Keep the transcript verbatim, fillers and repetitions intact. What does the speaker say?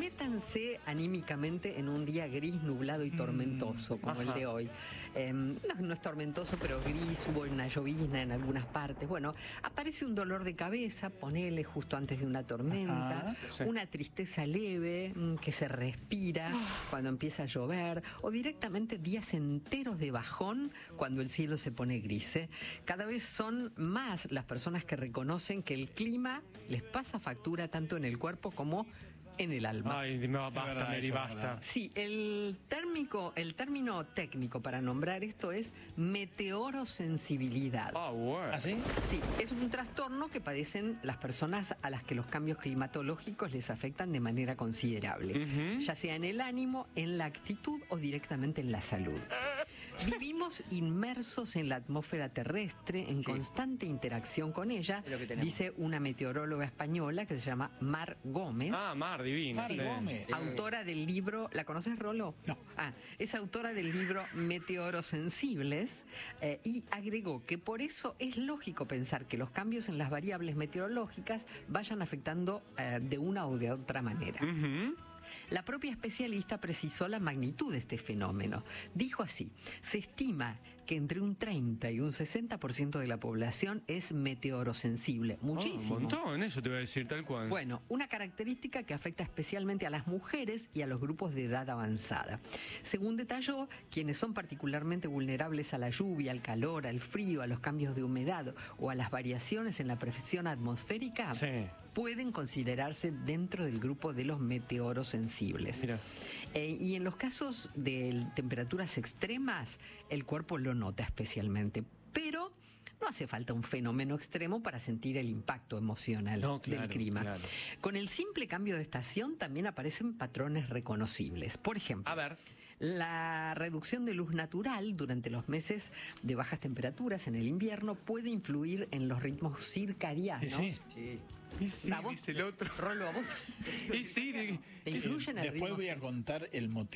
métanse anímicamente en un día gris, nublado y tormentoso, como Ajá. el de hoy. Eh, no, no es tormentoso, pero gris, hubo una llovizna en algunas partes. Bueno, aparece un dolor de cabeza, ponele justo antes de una tormenta, Ajá, sí. una tristeza leve mm, que se respira cuando empieza a llover, o directamente días enteros de bajón cuando el cielo se pone gris. ¿eh? Cada vez son más las personas que reconocen que el clima les pasa factura tanto en el cuerpo como en el alma. Ay, dime, basta, verdad, Mary, eso es basta. verdad. Sí, el térmico, el término técnico para nombrar esto es meteorosensibilidad. Ah, bueno. ¿Así? Sí, es un trastorno que padecen las personas a las que los cambios climatológicos les afectan de manera considerable, Ujú. ya sea en el ánimo, en la actitud o directamente en la salud. Vivimos inmersos en la atmósfera terrestre, en constante interacción con ella, Es lo que tenemos. dice una meteoróloga española que se llama Mar Gómez. Ah, Mar, divina. Mar sí. Gómez. Autora del libro, ¿la conoces, Rolo? No. Ah, es autora del libro Meteorosensibles eh, y agregó que por eso es lógico pensar que los cambios en las variables meteorológicas vayan afectando eh, de una o de otra manera. Ujú. La propia especialista precisó la magnitud de este fenómeno. Dijo así: se estima que entre un treinta y un sesenta por ciento de la población es meteorosensible. Muchísimo. Oh, un montón, eso te voy a decir tal cual. Bueno, una característica que afecta especialmente a las mujeres y a los grupos de edad avanzada. Según detalló, quienes son particularmente vulnerables a la lluvia, al calor, al frío, a los cambios de humedad o a las variaciones en la presión atmosférica, Sí. pueden considerarse dentro del grupo de los meteorosensibles. Mira. Eh, y en los casos de temperaturas extremas, el cuerpo lo nota especialmente, pero no hace falta un fenómeno extremo para sentir el impacto emocional No, claro, del clima. claro. Con el simple cambio de estación también aparecen patrones reconocibles. Por ejemplo, A ver. la reducción de luz natural durante los meses de bajas temperaturas en el invierno puede influir en los ritmos circadianos. Sí, sí. Sí. Y sí, ¿A vos? dice el otro. Rolo, ¿a vos Y sí, de- te influye en el Después ritmo voy a circadiano? contar el motivo.